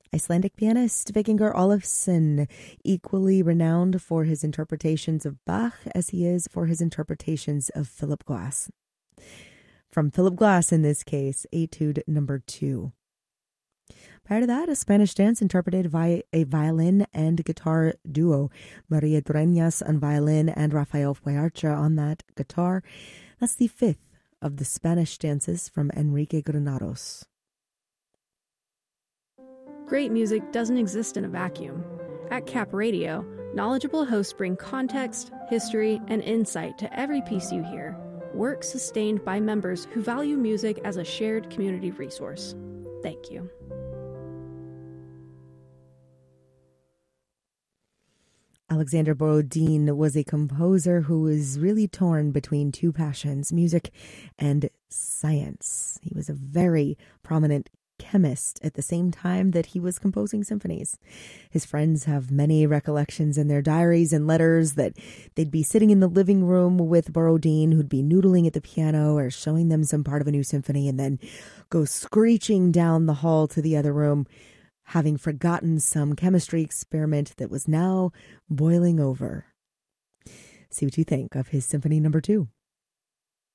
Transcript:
Icelandic pianist Vikingur Olafsson, equally renowned for his interpretations of Bach as he is for his interpretations of Philip Glass. From Philip Glass, in this case, Etude number 2. Prior to that, a Spanish dance interpreted by a violin and guitar duo, Maria Dueñas on violin and Rafael Fuercha on that guitar. That's the 5th of the Spanish dances from Enrique Granados. Great music doesn't exist in a vacuum. At Cap Radio, knowledgeable hosts bring context, history, and insight to every piece you hear. Work sustained by members who value music as a shared community resource. Thank you. Alexander Borodin was a composer who was really torn between two passions, music and science. He was a very prominent chemist at the same time that he was composing symphonies. His friends have many recollections in their diaries and letters that they'd be sitting in the living room with Borodin, who'd be noodling at the piano or showing them some part of a new symphony, and then go screeching down the hall to the other room, having forgotten some chemistry experiment that was now boiling over. See what you think of his Symphony No. 2.